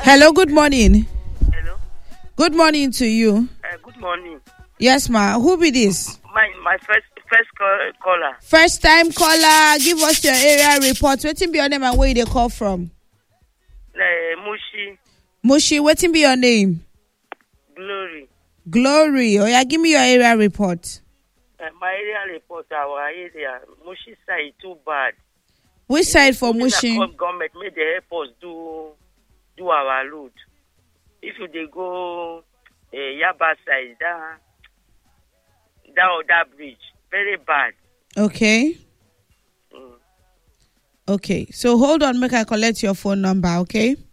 Hello, good morning. Hello. Good morning to you. Good morning. Yes, ma. Who be this? My first caller. First time caller. Give us your area report. Waiting be your name and where they call from. Mushi. Mushi, waiting be your name. Glory. Glory. Oh yeah, give me your area report. My area report, our area, Mushi side too bad. Which side for Mushi? Government made the airports do our road. If they go Yaba side, that bridge, very bad. Okay. Okay. So hold on, make I collect your phone number, okay?